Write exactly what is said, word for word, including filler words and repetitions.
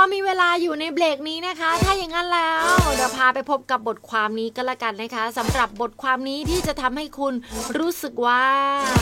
มีเวลาอยู่ในเบรกนี้นะคะถ้าอย่างนั้นแล้วเดี๋ยวพาไปพบกับบทความนี้ก็แล้วกันนะคะสำหรับบทความนี้ที่จะทำให้คุณรู้สึกว่า